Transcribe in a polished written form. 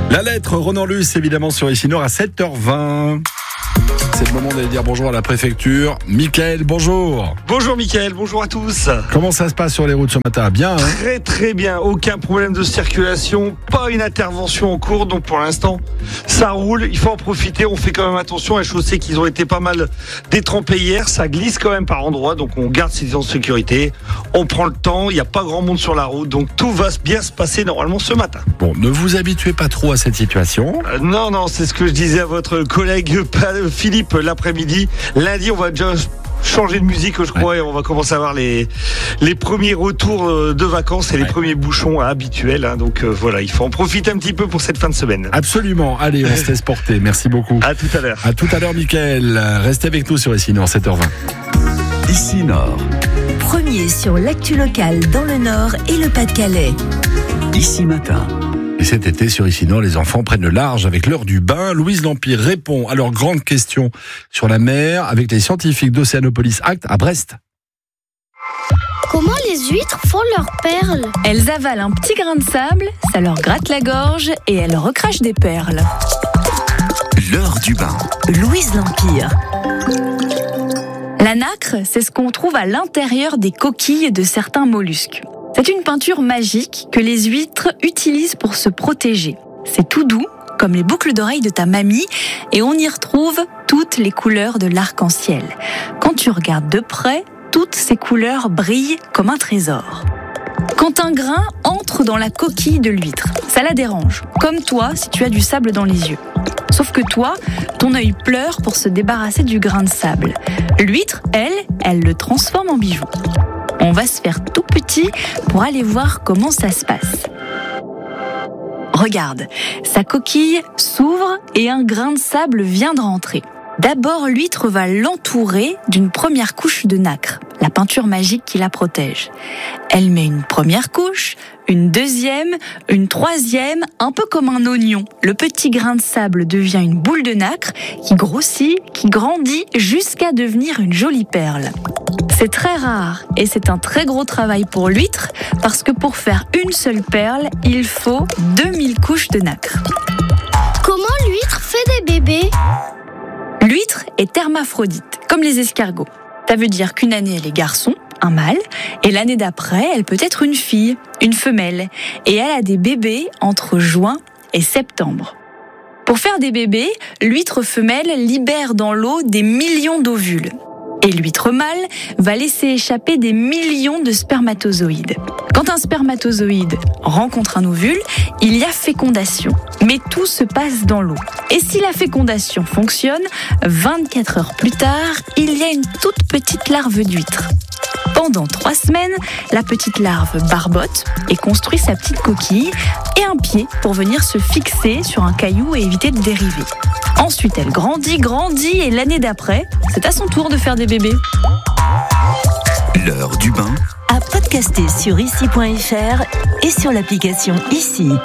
La lettre Ronan Luce, évidemment, sur Ici Nord à 7h20. C'est le moment d'aller dire bonjour à la préfecture. Mickaël, bonjour. Bonjour Mickaël, bonjour à tous. Comment ça se passe sur les routes ce matin? Bien, hein? Très très bien, aucun problème de circulation, pas une intervention en cours, donc pour l'instant ça roule, il faut en profiter, on fait quand même attention. Je sais qu'ils ont été pas mal détrempés hier, ça glisse quand même par endroits, donc on garde ses distances de sécurité, on prend le temps, il n'y a pas grand monde sur la route, donc tout va bien se passer normalement ce matin. Bon, ne vous habituez pas trop à cette situation. Non, c'est ce que je disais à votre collègue Philippe l'après-midi. Lundi, on va déjà changer de musique, je crois, et on va commencer à avoir les premiers retours de vacances et les premiers bouchons habituels. Donc voilà, il faut en profiter un petit peu pour cette fin de semaine. Absolument. Allez, on se laisse porter. Merci beaucoup. À tout à l'heure. À tout à l'heure, Mickaël. Restez avec nous sur Ici Nord, 7h20. Ici Nord. Premier sur l'actu locale dans le Nord et le Pas-de-Calais. Ici Matin. Et cet été, sur Ici Nord, les enfants prennent le large avec l'heure du bain. Louise Lampire répond à leur grande question sur la mer avec les scientifiques d'Océanopolis Act à Brest. Comment les huîtres font leurs perles? Elles avalent un petit grain de sable, ça leur gratte la gorge et elles recrachent des perles. L'heure du bain. Louise Lampire. La nacre, c'est ce qu'on trouve à l'intérieur des coquilles de certains mollusques. C'est une peinture magique que les huîtres utilisent pour se protéger. C'est tout doux, comme les boucles d'oreilles de ta mamie, et on y retrouve toutes les couleurs de l'arc-en-ciel. Quand tu regardes de près, toutes ces couleurs brillent comme un trésor. Quand un grain entre dans la coquille de l'huître, ça la dérange, comme toi si tu as du sable dans les yeux. Sauf que toi, ton œil pleure pour se débarrasser du grain de sable. L'huître, elle le transforme en bijou. On va se faire tout petit pour aller voir comment ça se passe. Regarde, sa coquille s'ouvre et un grain de sable vient de rentrer. D'abord, l'huître va l'entourer d'une première couche de nacre, la peinture magique qui la protège. Elle met une première couche, une deuxième, une troisième, un peu comme un oignon. Le petit grain de sable devient une boule de nacre qui grossit, qui grandit jusqu'à devenir une jolie perle. C'est très rare et c'est un très gros travail pour l'huître parce que pour faire une seule perle, il faut 2000 couches de nacre. Comment l'huître fait des bébés? L'huître est hermaphrodite, comme les escargots. Ça veut dire qu'une année elle est garçon, un mâle, et l'année d'après elle peut être une fille, une femelle, et elle a des bébés entre juin et septembre. Pour faire des bébés, l'huître femelle libère dans l'eau des millions d'ovules. Et l'huître mâle va laisser échapper des millions de spermatozoïdes. Quand un spermatozoïde rencontre un ovule, il y a fécondation. Mais tout se passe dans l'eau. Et si la fécondation fonctionne, 24 heures plus tard, il y a une toute petite larve d'huître. Pendant 3 semaines, la petite larve barbote et construit sa petite coquille et un pied pour venir se fixer sur un caillou et éviter de dériver. Ensuite, elle grandit et l'année d'après, c'est à son tour de faire des bébés. L'heure du bain. À podcaster sur ici.fr et sur l'application Ici.